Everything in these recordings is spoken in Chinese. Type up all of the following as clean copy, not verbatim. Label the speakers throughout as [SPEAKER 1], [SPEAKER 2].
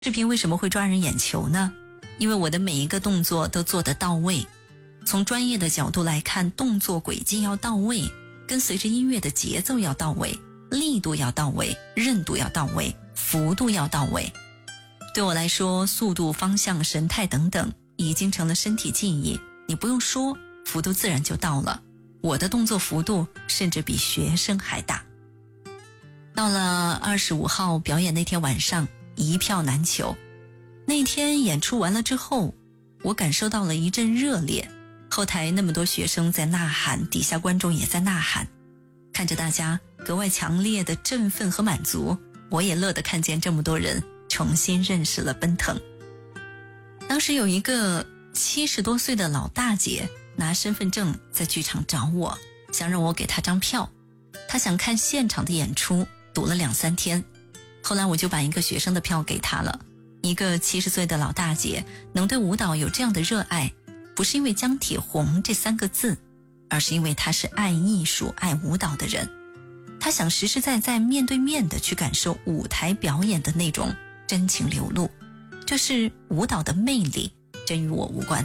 [SPEAKER 1] 视频为什么会抓人眼球呢？因为我的每一个动作都做得到位。从专业的角度来看，动作轨迹要到位，跟随着音乐的节奏要到位，力度要到位，韧度要到位，幅度要到位。对我来说，速度、方向、神态等等已经成了身体记忆，你不用说，幅度自然就到了。我的动作幅度甚至比学生还大。到了25号表演那天晚上，一票难求。那天演出完了之后，我感受到了一阵热烈，后台那么多学生在呐喊，底下观众也在呐喊，看着大家格外强烈的振奋和满足，我也乐得看见这么多人重新认识了奔腾。当时有一个70多岁的老大姐拿身份证在剧场找我，想让我给她张票，她想看现场的演出，堵了2-3天。后来我就把一个学生的票给她了。一个70岁的老大姐能对舞蹈有这样的热爱，不是因为姜铁红这3个字，而是因为她是爱艺术、爱舞蹈的人。她想实实在在面对面的去感受舞台表演的那种真情流露，这是舞蹈的魅力，真与我无关。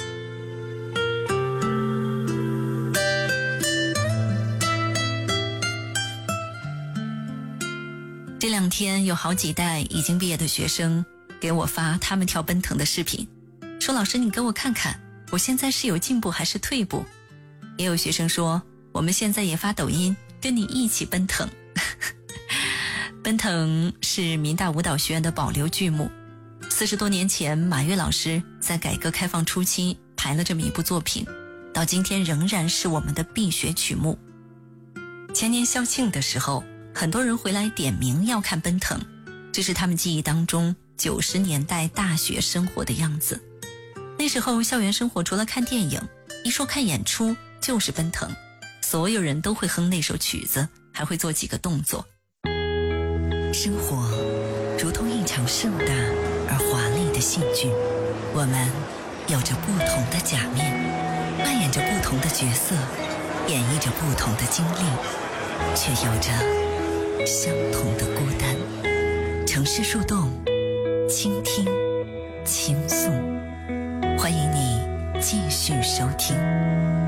[SPEAKER 1] 这2天有好几代已经毕业的学生给我发他们跳奔腾的视频，说老师你给我看看，我现在是有进步还是退步。也有学生说我们现在也发抖音跟你一起奔腾。奔腾是民大舞蹈学院的保留剧目，40多年前马跃老师在改革开放初期排了这么一部作品，到今天仍然是我们的必学曲目。前年校庆的时候，很多人回来点名要看奔腾，这是他们记忆当中90年代大学生活的样子。那时候校园生活除了看电影，一说看演出就是奔腾，所有人都会哼那首曲子，还会做几个动作。生活如同一场盛大而华丽的戏剧，我们有着不同的假面，扮演着不同的角色，演绎着不同的经历，却有着相同的孤单。城市树洞，倾听，倾诉，欢迎你继续收听。